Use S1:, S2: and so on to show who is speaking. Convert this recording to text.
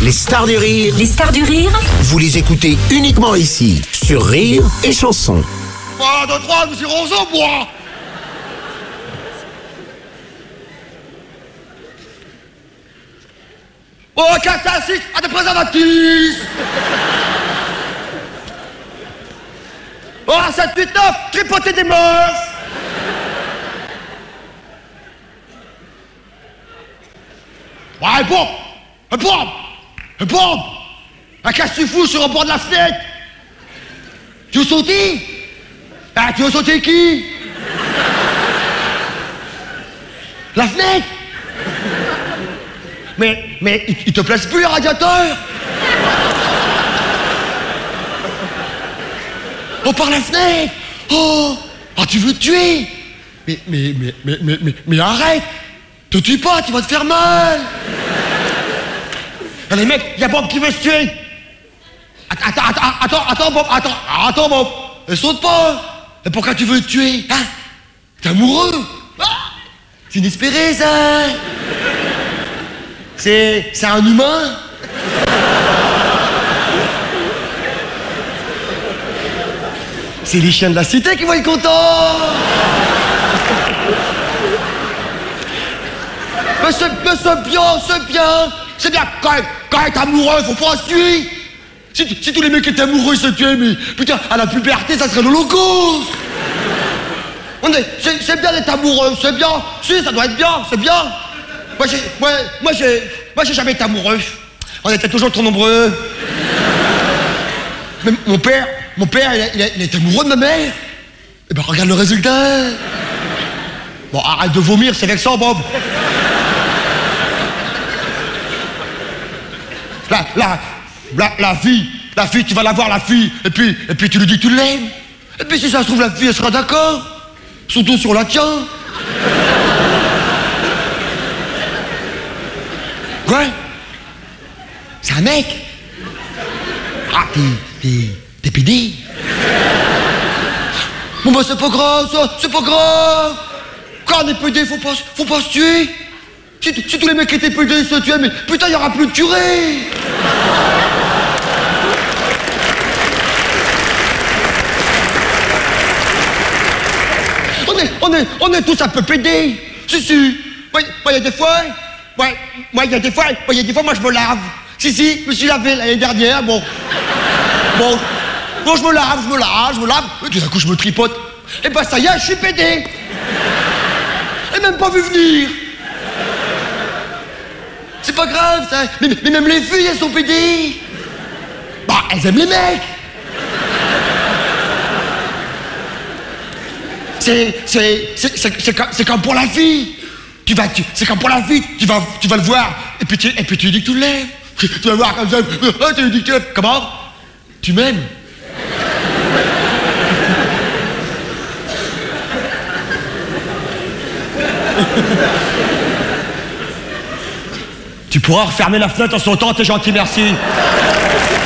S1: Les stars du rire.
S2: Les stars du rire.
S1: Vous les écoutez uniquement ici, sur Rire et Chanson.
S3: 1, 2, 3, nous irons au bois. Oh, 4, 5, 6, à des préservatifs. Oh, 7, 8, 9, tripoter des meufs. Ouais, bon. Qu'est-ce que tu fous sur le bord de la fenêtre? Tu veux sauter? Ah, tu veux sauter qui? La fenêtre? Mais il te place plus le radiateur? Oh, par la fenêtre! Oh! Ah, tu veux te tuer? Mais arrête! Te tue pas, tu vas te faire mal! Allez, mec, y a Bob qui veut se tuer! Attends, Bob! Saute pas! Et pourquoi tu veux te tuer? Hein? T'es amoureux? Ah, c'est inespéré, ça! C'est un humain? C'est les chiens de la cité qui vont être contents! Mais c'est bien, quand t'es amoureux, faut pas se tuer! Si tous les mecs étaient amoureux se tuaient, mais putain, à la puberté, ça serait l'Holocauste! C'est bien d'être amoureux, c'est bien! Si, ça doit être bien, c'est bien! Moi, j'ai jamais été amoureux. On était toujours trop nombreux. Mais mon père, il était amoureux de ma mère. Et ben, regarde le résultat. Bon, arrête de vomir, c'est vexant, Bob. La fille, tu vas la voir, la fille. Et puis tu lui dis que tu l'aimes. Et puis si ça se trouve, la fille, elle sera d'accord. Surtout sur la tienne. Quoi? C'est un mec? Ah, t'es pédé? Bon bah c'est pas grave ça, c'est pas grave! Quand on est pédé, faut pas se tuer! Si tous les mecs étaient pédés, ils se tuaient, mais putain, y aura plus de curé! On est tous un peu pédés! Si. Ouais, y a des fois... Ouais, y a des fois, moi je me lave. Si, je me suis lavé l'année dernière, bon, je me lave, et tout d'un coup je me tripote. Et ben ça y est, je suis pédé. Et même pas vu venir. C'est pas grave, ça. Mais même les filles, elles sont pédées. Bah, elles aiment les mecs. C'est comme pour la fille. C'est comme pour la fille, tu vas le voir, et puis tu lui dis que tu l'aimes. Tu vas voir comme ça, tu lui dis que tu l'aimes. Comment? Tu m'aimes? Tu pourras refermer la fenêtre en sautant, t'es gentil, merci.